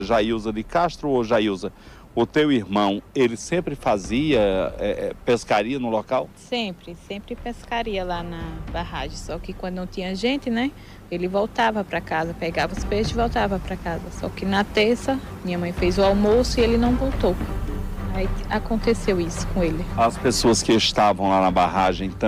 Jailza de Castro ou Jailza, o teu irmão, ele sempre fazia pescaria no local? Sempre pescaria lá na barragem, só que quando não tinha gente, né, ele voltava para casa, pegava os peixes e voltava para casa. Só que na terça, minha mãe fez o almoço e ele não voltou. Aí aconteceu isso com ele. As pessoas que estavam lá na barragem